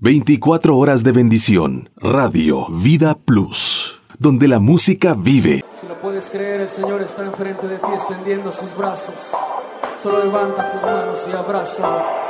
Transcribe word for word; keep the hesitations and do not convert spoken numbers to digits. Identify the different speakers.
Speaker 1: veinticuatro horas de bendición. Radio Vida Plus, donde la música vive.
Speaker 2: Si lo puedes creer, el Señor está enfrente de ti extendiendo sus brazos. Solo levanta tus manos y abraza.